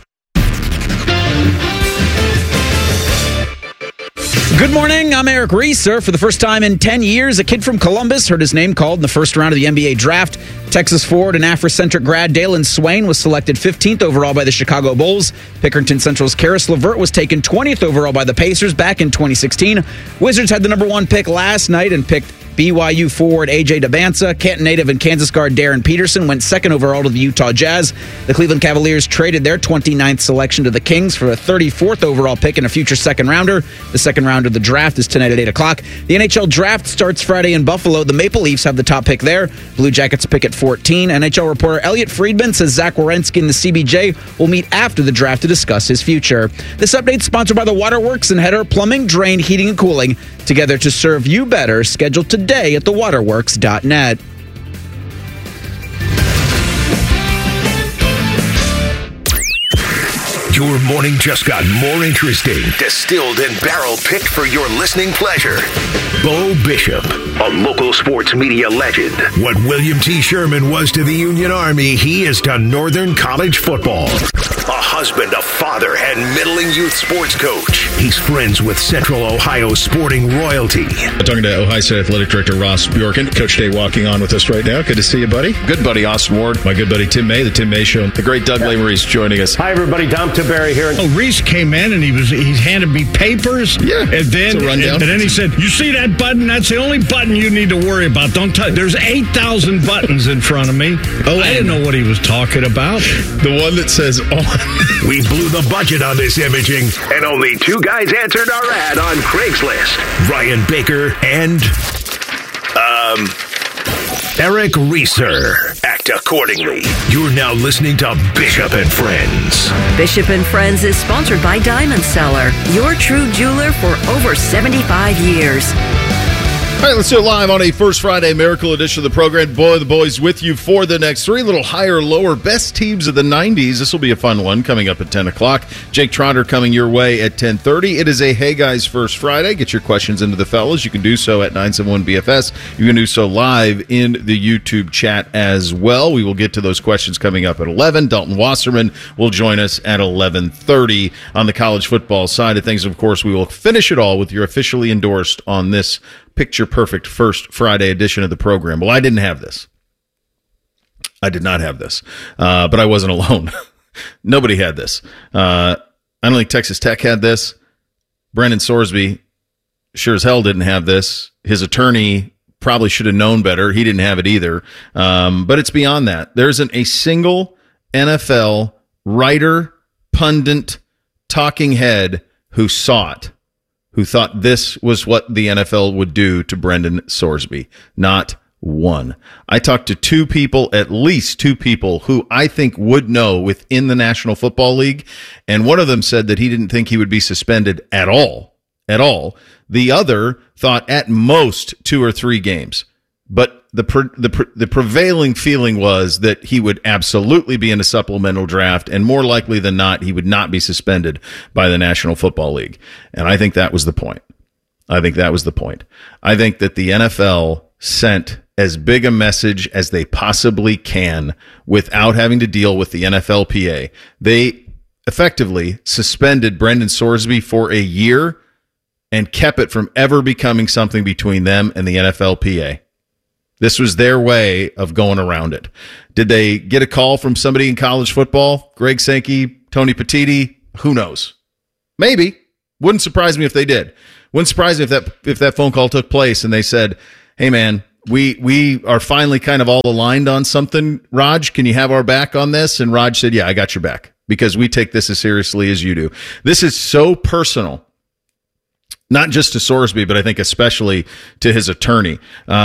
Good morning, I'm Eric Reeser. For the first time in 10 years, a kid from Columbus heard his name called in the first round of the NBA draft. Texas forward and Afrocentric grad Dalen Swain was selected 15th overall by the Chicago Bulls. Pickerington Central's Karis LeVert was taken 20th overall by the Pacers back in 2016. Wizards had the number one pick last night and picked BYU forward A.J. Dabansa. Canton native and Kansas guard Darren Peterson went second overall to the Utah Jazz. The Cleveland Cavaliers traded their 29th selection to the Kings for a 34th overall pick and a future second rounder. The second round of the draft is tonight at 8 o'clock. The NHL draft starts Friday in Buffalo. The Maple Leafs have the top pick there. Blue Jackets pick at 14. NHL reporter Elliot Friedman says Zach Werenski and the CBJ will meet after the draft to discuss his future. This update is sponsored by the Waterworks and Header Plumbing, Drain, Heating, and Cooling. Together to serve you better. Scheduled today at thewaterworks.net. Your morning just got more interesting. Distilled and barrel-picked for your listening pleasure. Bo Bishop, a local sports media legend. What William T. Sherman was to the Union Army, he is to Northern College football. A husband, a father, and middling youth sports coach. He's friends with Central Ohio sporting royalty. Talking to Ohio State Athletic Director Ross Bjorken. Coach Day walking on with us right now. Good to see you, buddy. Good buddy, Austin Ward. My good buddy, Tim May, the Tim May Show. The great Doug Lamere's joining us. Hi, everybody. Dom Tiberi here. Oh, Reese came in and he handed me papers. Yeah. And then he said, "You see that button? That's the only button you need to worry about. Don't touch. There's 8,000 buttons in front of me." Oh, I didn't know what he was talking about. The one that says on. We blew the budget on this imaging, and only two guys answered our ad on Craigslist. Ryan Baker and Eric Reeser. Act accordingly. You're now listening to Bishop and Friends. Bishop and Friends is sponsored by Diamond Seller, your true jeweler for over 75 years. All right, let's do it live on a First Friday Miracle edition of the program. Boy, the boys with you for the next three. Little higher, lower, best teams of the 90s. This will be a fun one coming up at 10 o'clock. Jake Trotter coming your way at 10:30. It is a Hey Guys First Friday. Get your questions into the fellas. You can do so at 971BFS. You can do so live in the YouTube chat as well. We will get to those questions coming up at 11. Dalton Wasserman will join us at 11:30 on the college football side of things. Of course, we will finish it all with your officially endorsed on this picture-perfect First Friday edition of the program. Well, I didn't have this. I did not have this, but I wasn't alone. Nobody had this. I don't think Texas Tech had this. Brendan Sorsby sure as hell didn't have this. His attorney probably should have known better. He didn't have it either. But it's beyond that. There isn't a single NFL writer, pundit, talking head who saw it, who thought this was what the NFL would do to Brendan Sorsby. Not one. I talked to two people, at least two people, who I think would know within the National Football League, and one of them said that he didn't think he would be suspended at all. At all. The other thought at most 2 or 3 games. But the prevailing feeling was that he would absolutely be in a supplemental draft, and more likely than not, he would not be suspended by the National Football League. And I think that was the point. I think that the NFL sent as big a message as they possibly can without having to deal with the NFLPA. They effectively suspended Brendan Sorsby for a year and kept it from ever becoming something between them and the NFLPA. This was their way of going around it. Did they get a call from somebody in college football? Greg Sankey, Tony Petitti? Who knows? Maybe. Wouldn't surprise me if they did. Wouldn't surprise me if that phone call took place and they said, hey, man, we are finally kind of all aligned on something. Raj, can you have our back on this? And Raj said, yeah, I got your back because we take this as seriously as you do. This is so personal. Not just to Sorsby, but I think especially to his attorney.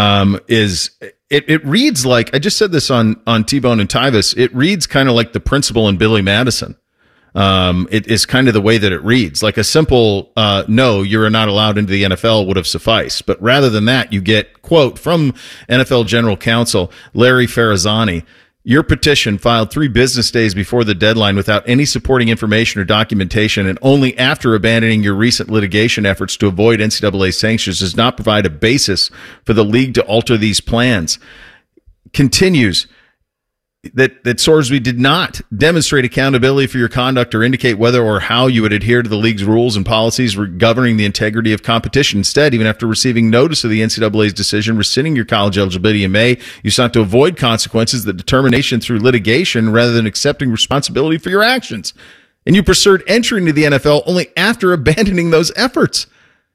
It reads like, I just said this on T-Bone and Tyvis, it reads kind of like the principal in Billy Madison. It is kind of the way that it reads. Like a simple no, you're not allowed into the NFL would have sufficed. But rather than that, you get, quote, from NFL General Counsel Larry Farazani, your petition filed 3 business days before the deadline without any supporting information or documentation and only after abandoning your recent litigation efforts to avoid NCAA sanctions does not provide a basis for the league to alter these plans. Continues that Sorsby did not demonstrate accountability for your conduct or indicate whether or how you would adhere to the league's rules and policies governing the integrity of competition. Instead, even after receiving notice of the NCAA's decision rescinding your college eligibility in May, you sought to avoid consequences, the determination through litigation rather than accepting responsibility for your actions. And you pursued entry into the NFL only after abandoning those efforts.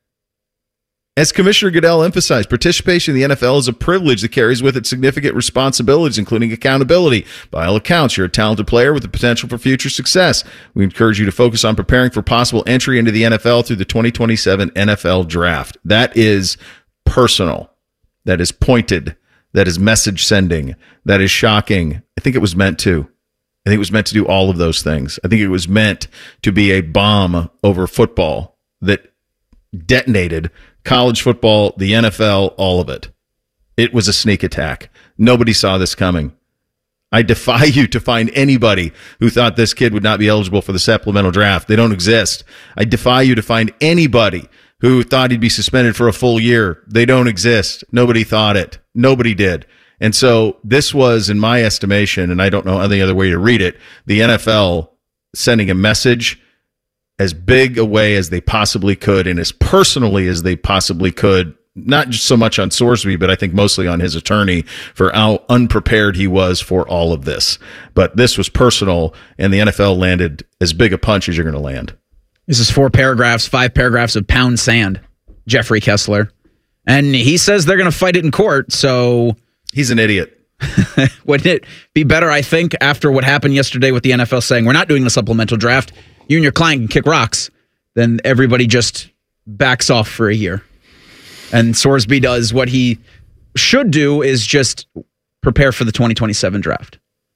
As Commissioner Goodell emphasized, participation in the NFL is a privilege that carries with it significant responsibilities, including accountability. By all accounts, you're a talented player with the potential for future success. We encourage you to focus on preparing for possible entry into the NFL through the 2027 NFL Draft. That is personal. That is pointed. That is message sending. That is shocking. I think it was meant to. I think it was meant to do all of those things. I think it was meant to be a bomb over football that detonated college football, the NFL, all of it. It was a sneak attack. Nobody saw this coming. I defy you to find anybody who thought this kid would not be eligible for the supplemental draft. They don't exist. I defy you to find anybody who thought he'd be suspended for a full year. They don't exist. Nobody thought it. Nobody did. And so this was, in my estimation, and I don't know any other way to read it, the NFL sending a message as big a way as they possibly could and as personally as they possibly could, not just so much on Sorsby, but I think mostly on his attorney for how unprepared he was for all of this. But this was personal, and the NFL landed as big a punch as you're going to land. This is 5 paragraphs of pound sand, Jeffrey Kessler. And he says they're going to fight it in court, so... He's an idiot. Wouldn't it be better, I think, after what happened yesterday with the NFL saying, we're not doing the supplemental draft, you and your client can kick rocks, then everybody just backs off for a year. And Sorsby does what he should do, is just prepare for the 2027 draft.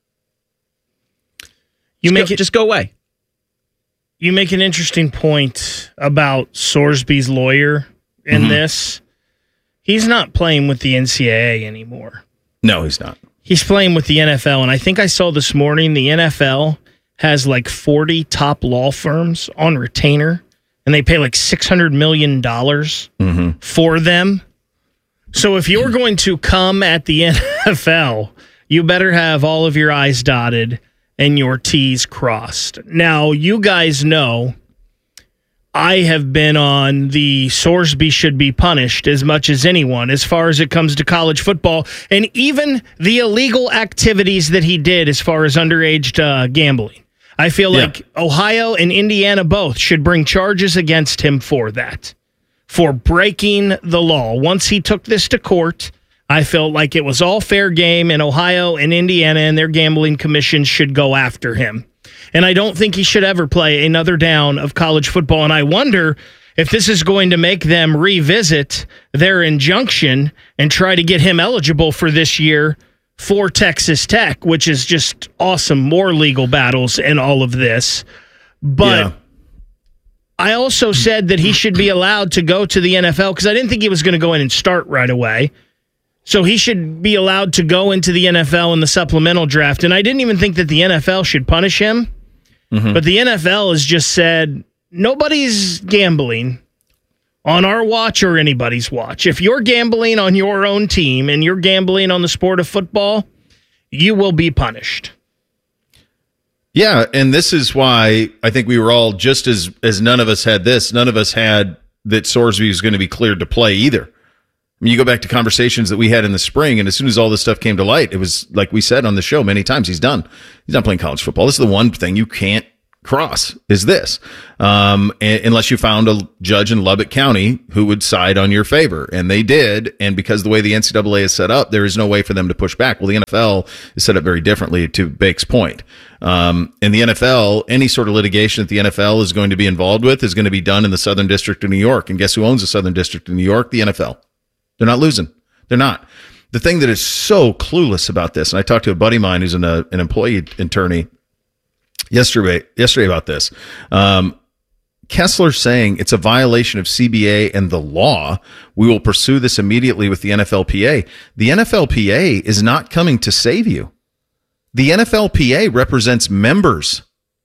Just go away. You make an interesting point about Sorsby's lawyer in this. He's not playing with the NCAA anymore. No, he's not. He's playing with the NFL, and I think I saw this morning the NFL has like 40 top law firms on retainer, and they pay like $600 million for them. So if you're going to come at the NFL, you better have all of your I's dotted and your T's crossed. Now, you guys know I have been on the Sorsby should be punished as much as anyone as far as it comes to college football, and even the illegal activities that he did as far as underage gambling. I feel like Ohio and Indiana both should bring charges against him for that, for breaking the law. Once he took this to court, I felt like it was all fair game, and Ohio and Indiana and their gambling commissions should go after him. And I don't think he should ever play another down of college football. And I wonder if this is going to make them revisit their injunction and try to get him eligible for this year for Texas Tech, which is just awesome. More legal battles and all of this. But I also said that he should be allowed to go to the NFL because I didn't think he was going to go in and start right away. So he should be allowed to go into the NFL in the supplemental draft. And I didn't even think that the NFL should punish him. But the NFL has just said, nobody's gambling on our watch or anybody's watch. If you're gambling on your own team and you're gambling on the sport of football, you will be punished. Yeah, and this is why I think we were all just as none of us had this. None of us had that Sorsby was going to be cleared to play either. I mean, you go back to conversations that we had in the spring, and as soon as all this stuff came to light, it was like we said on the show many times, he's done. He's not playing college football. This is the one thing you can't cross is this, unless you found a judge in Lubbock County who would side on your favor, and they did. And because the way the NCAA is set up, there is no way for them to push back. Well, the NFL is set up very differently, to Bake's point. In the NFL, any sort of litigation that the NFL is going to be involved with is going to be done in the Southern District of New York. And guess who owns the Southern District of New York? The NFL. They're not losing. They're not. The thing that is so clueless about this, and I talked to a buddy of mine who's an employee attorney yesterday about this. Kessler saying it's a violation of CBA and the law. We will pursue this immediately with the NFLPA. The NFLPA is not coming to save you. The NFLPA represents members.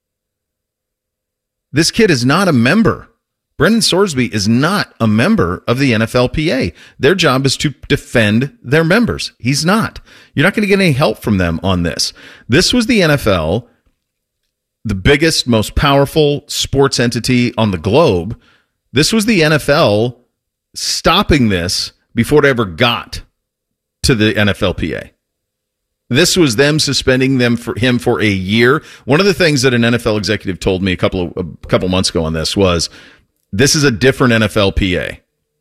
This kid is not a member. Brendan Sorsby is not a member of the NFLPA. Their job is to defend their members. He's not. You're not going to get any help from them on this. This was the NFL, the biggest, most powerful sports entity on the globe. This was the NFL stopping this before it ever got to the NFLPA. This was them suspending him for a year. One of the things that an NFL executive told me a couple months ago on this was, this is a different NFLPA.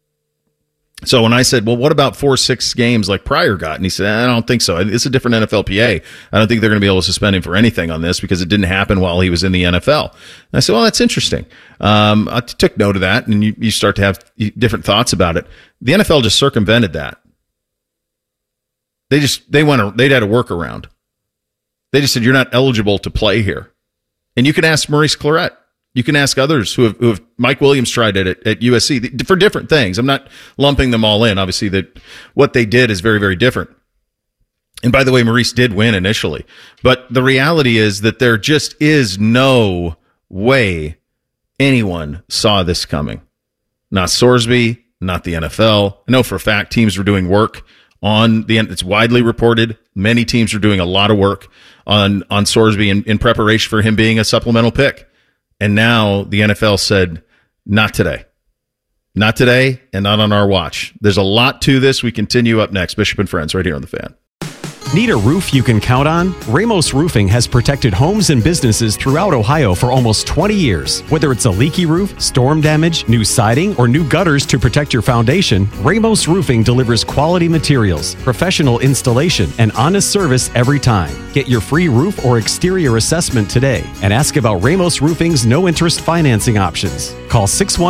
So when I said, well, what about 4-6 games like Pryor got? And he said, I don't think so. It's a different NFLPA. I don't think they're going to be able to suspend him for anything on this because it didn't happen while he was in the NFL. And I said, well, that's interesting. I took note of that, and you start to have different thoughts about it. The NFL just circumvented that. They had a workaround. They just said, you're not eligible to play here. And you can ask Maurice Clarett. You can ask others who have Mike Williams tried it at USC for different things. I'm not lumping them all in. Obviously, that what they did is very, very different. And by the way, Maurice did win initially. But the reality is that there just is no way anyone saw this coming. Not Sorsby, not the NFL. I know for a fact teams were doing work on it's widely reported. Many teams are doing a lot of work on Sorsby in preparation for him being a supplemental pick. And now the NFL said, not today. Not today and not on our watch. There's a lot to this. We continue up next. Bishop and Friends right here on The Fan. Need a roof you can count on? Ramos Roofing has protected homes and businesses throughout Ohio for almost 20 years. Whether it's a leaky roof, storm damage, new siding, or new gutters to protect your foundation, Ramos Roofing delivers quality materials, professional installation, and honest service every time. Get your free roof or exterior assessment today and ask about Ramos Roofing's no-interest financing options. Call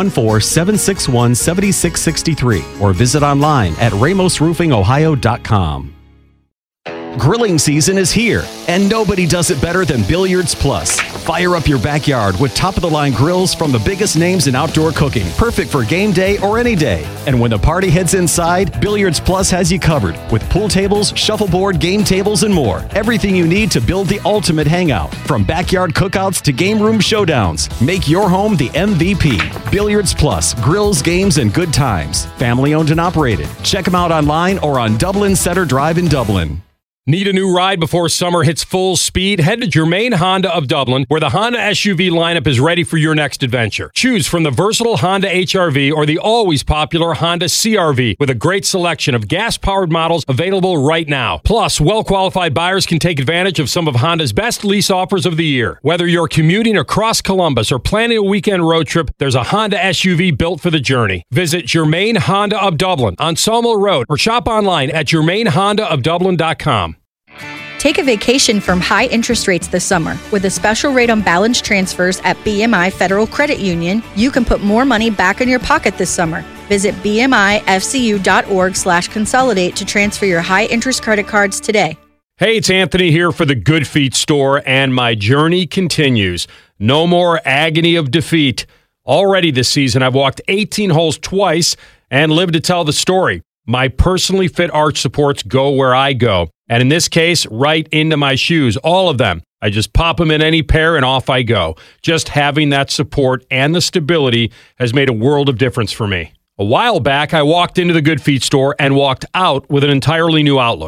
614-761-7663 or visit online at ramosroofingohio.com. Grilling season is here, and nobody does it better than Billiards Plus. Fire up your backyard with top-of-the-line grills from the biggest names in outdoor cooking, perfect for game day or any day. And when the party heads inside, Billiards Plus has you covered with pool tables, shuffleboard, game tables, and more. Everything you need to build the ultimate hangout. From backyard cookouts to game room showdowns, make your home the MVP. Billiards Plus, grills, games, and good times. Family-owned and operated. Check them out online or on Dublin Center Drive in Dublin. Need a new ride before summer hits full speed? Head to Germain Honda of Dublin, where the Honda SUV lineup is ready for your next adventure. Choose from the versatile Honda HR-V or the always popular Honda CR-V, with a great selection of gas-powered models available right now. Plus, well-qualified buyers can take advantage of some of Honda's best lease offers of the year. Whether you're commuting across Columbus or planning a weekend road trip, there's a Honda SUV built for the journey. Visit Germain Honda of Dublin on Sawmill Road or shop online at germainhondaofdublin.com. Take a vacation from high interest rates this summer. With a special rate on balance transfers at BMI Federal Credit Union, you can put more money back in your pocket this summer. Visit bmifcu.org/consolidate to transfer your high interest credit cards today. Hey, it's Anthony here for the Good Feet store, and my journey continues. No more agony of defeat. Already this season, I've walked 18 holes twice and lived to tell the story. My personally fit arch supports go where I go. And in this case, right into my shoes, all of them. I just pop them in any pair and off I go. Just having that support and the stability has made a world of difference for me. A while back, I walked into the Good Feet store and walked out with an entirely new outlook.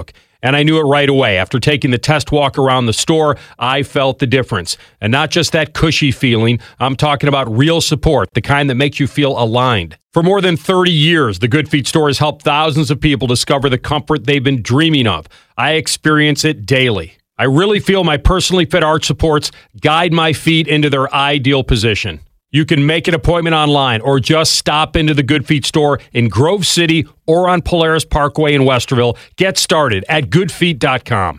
And I knew it right away. After taking the test walk around the store, I felt the difference. And not just that cushy feeling, I'm talking about real support, the kind that makes you feel aligned. For more than 30 years, the Good Feet store has helped thousands of people discover the comfort they've been dreaming of. I experience it daily. I really feel my personally fit arch supports guide my feet into their ideal position. You can make an appointment online or just stop into the Good Feet store in Grove City or on Polaris Parkway in Westerville. Get started at goodfeet.com.